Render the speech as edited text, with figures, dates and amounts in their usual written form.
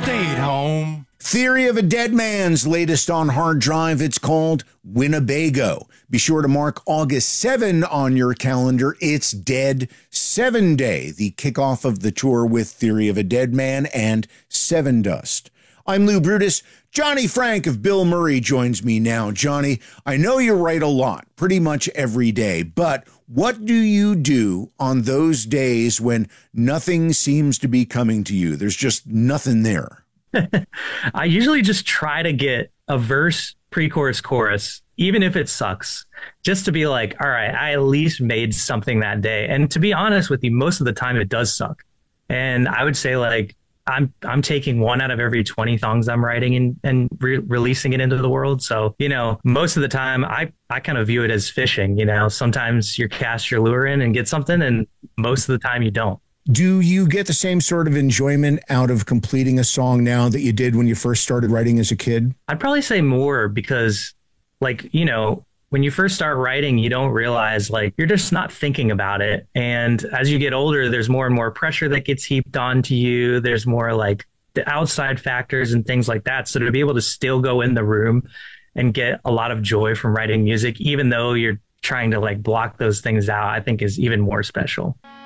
stayed home. Theory of a Dead Man's latest on hard drive. It's called Winnebago. Be sure to mark August 7 on your calendar. It's Dead 7 Day, the kickoff of the tour with Theory of a Dead Man and Sevendust. I'm Lou Brutus. Johnny Frank of Bill Murray joins me now. Johnny, I know you write a lot, pretty much every day, but what do you do on those days when nothing seems to be coming to you? There's just nothing there. I usually just try to get a verse, pre-chorus, chorus, even if it sucks, just to be like, all right, I at least made something that day. And to be honest with you, most of the time it does suck. And I would say like, I'm taking one out of every 20 songs I'm writing and releasing it into the world. So, you know, most of the time I kind of view it as fishing. You know, sometimes you cast your lure in and get something, and most of the time you don't. Do you get the same sort of enjoyment out of completing a song now that you did when you first started writing as a kid? I'd probably say more because, like, you know, when you first start writing, you don't realize, like, you're just not thinking about it. And as you get older, there's more and more pressure that gets heaped onto you. There's more like the outside factors and things like that. So to be able to still go in the room and get a lot of joy from writing music, even though you're trying to like block those things out, I think is even more special.